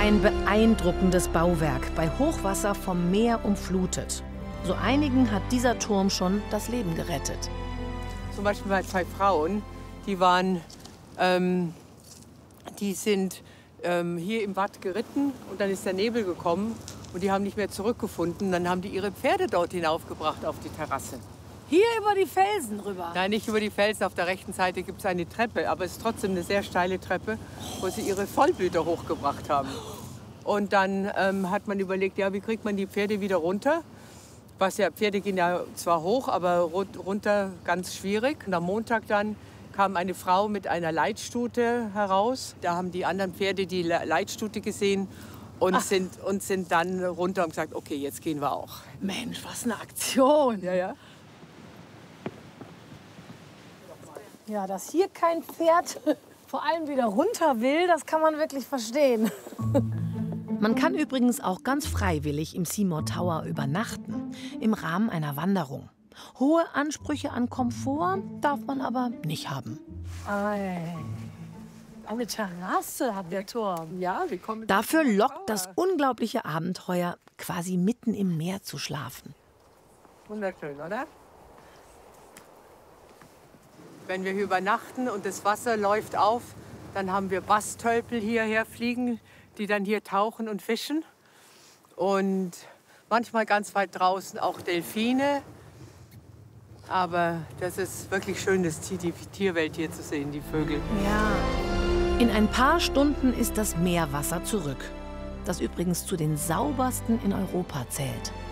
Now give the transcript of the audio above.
Ein beeindruckendes Bauwerk, bei Hochwasser vom Meer umflutet. So einigen hat dieser Turm schon das Leben gerettet. Zum Beispiel bei 2 Frauen, die sind hier im Watt geritten und dann ist der Nebel gekommen und die haben nicht mehr zurückgefunden. Dann haben die ihre Pferde dort hinaufgebracht auf die Terrasse. Hier über die Felsen rüber? Nein, nicht über die Felsen. Auf der rechten Seite gibt es eine Treppe, aber es ist trotzdem eine sehr steile Treppe, wo sie ihre Vollblüter hochgebracht haben. Und dann hat man überlegt, ja, wie kriegt man die Pferde wieder runter? Pferde gehen ja zwar hoch, aber runter ganz schwierig. Und am Montag dann kam eine Frau mit einer Leitstute heraus. Da haben die anderen Pferde die Leitstute gesehen und sind dann runter und gesagt, okay, jetzt gehen wir auch. Mensch, was eine Aktion. Ja, ja. Ja, dass hier kein Pferd vor allem wieder runter will, das kann man wirklich verstehen. Man kann übrigens auch ganz freiwillig im Seymour Tower übernachten, im Rahmen einer Wanderung. Hohe Ansprüche an Komfort darf man aber nicht haben. Eine Terrasse hat der Turm. Ja, wir kommen. Dafür lockt das unglaubliche Abenteuer, quasi mitten im Meer zu schlafen. Wunderschön, oder? Wenn wir hier übernachten und das Wasser läuft auf, dann haben wir Bastölpel hierher fliegen, die dann hier tauchen und fischen. Und manchmal ganz weit draußen auch Delfine. Aber das ist wirklich schön, die Tierwelt hier zu sehen, die Vögel. Ja. In ein paar Stunden ist das Meerwasser zurück, das übrigens zu den saubersten in Europa zählt.